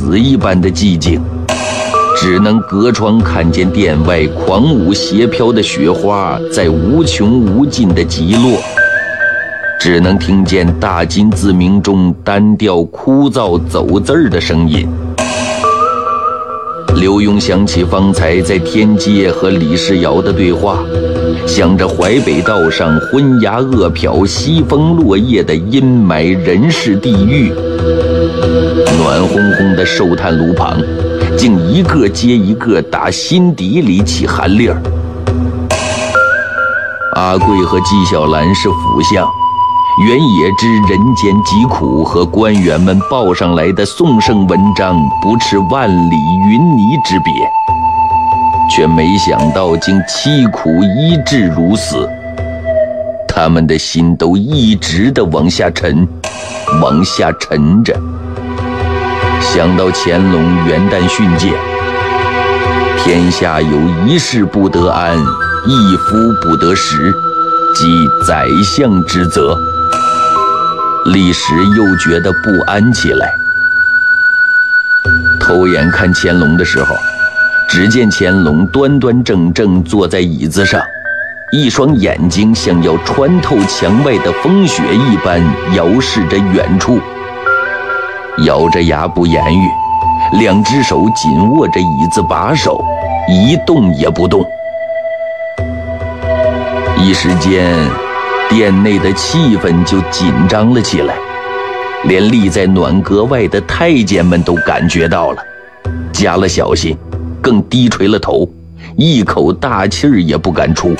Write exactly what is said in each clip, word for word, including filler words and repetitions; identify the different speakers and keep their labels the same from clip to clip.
Speaker 1: 死一般的寂静，只能隔窗看见殿外狂舞斜飘的雪花在无穷无尽的击落，只能听见大金字鸣中单调枯燥走字儿的声音。刘墉想起方才在天街和李世尧的对话，想着淮北道上昏鸦恶瞟、西风落叶的阴霾人世地狱，暖烘烘的寿炭炉旁，竟一个接一个打心底里起寒粒儿。阿贵和纪晓岚是辅相，原也知人间疾苦和官员们报上来的颂圣文章不啻万里云泥之别，却没想到竟凄苦医治如此。他们的心都一直的往下沉，往下沉着。想到乾隆元旦训诫，天下有一事不得安，一夫不得食，即宰相之责，立时又觉得不安起来。偷眼看乾隆的时候，只见乾隆端端正正坐在椅子上，一双眼睛像要穿透墙外的风雪一般遥视着远处，咬着牙不言语，两只手紧握着椅子把手，一动也不动。一时间殿内的气氛就紧张了起来，连立在暖阁外的太监们都感觉到了，加了小心，更低垂了头，一口大气儿也不敢出。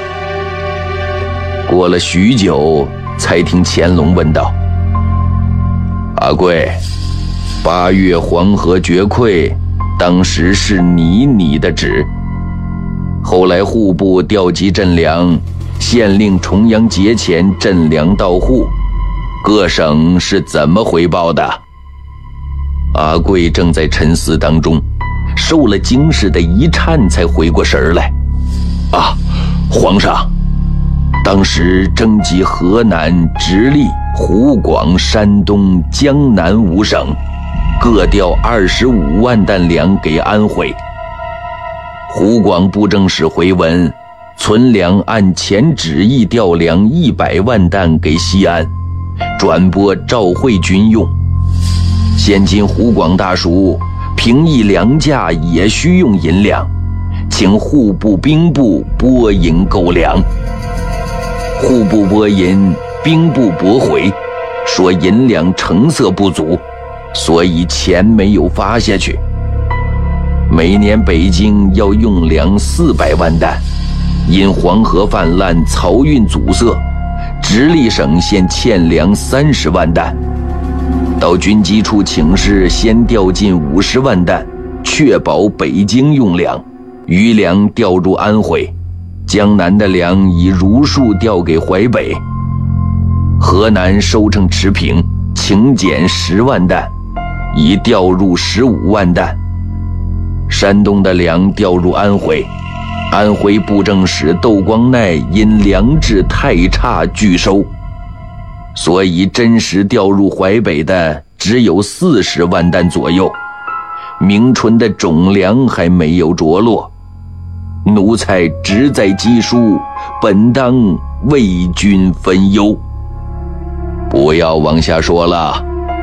Speaker 1: 过了许久，才听乾隆问道：“阿贵，八月黄河决溃，当时是你拟的旨，后来户部调集赈粮，县令重阳节前赈粮到户，各省是怎么回报的？”阿贵正在沉思当中，受了惊似的一颤，才回过神来。啊，皇上，当时征集河南、直隶、湖广、山东、江南五省，各调二十五万担粮给安徽。湖广布政使回文，存粮按前旨意调粮一百万担给西安，转拨赵惠军用。现今湖广大署平抑粮价也需用银两，请户部兵部拨银购粮。户部拨银，兵部驳回，说银两成色不足，所以钱没有发下去。每年北京要用粮四百万担，因黄河泛滥，漕运阻塞，直隶省现欠粮三十万担。到军机处请示，先调进五十万担，确保北京用粮，余粮调入安徽。江南的粮已如数调给淮北。河南收成持平，请减十万担，已调入十五万担。山东的粮调入安徽，安徽布政使窦光鼐因粮质太差拒收，所以真实调入淮北的只有四十万担左右，明春的种粮还没有着落。奴才职在机书，本当为君分忧。不要往下说了。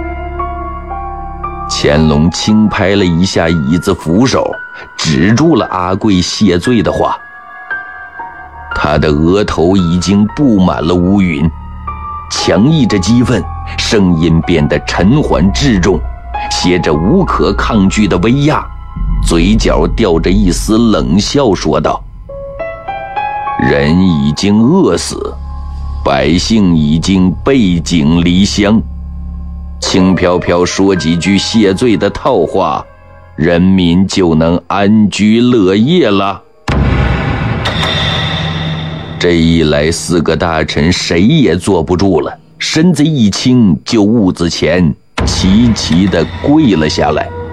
Speaker 1: 乾隆轻拍了一下椅子扶手，止住了阿贵谢罪的话。他的额头已经布满了乌云，强抑着激愤，声音变得沉缓质重，携着无可抗拒的威压，嘴角吊着一丝冷笑，说道：“人已经饿死，百姓已经背井离乡，轻飘飘说几句谢罪的套话，人民就能安居乐业了。”这一来，四个大臣谁也坐不住了，身子一轻，就屋子前齐齐地跪了下来。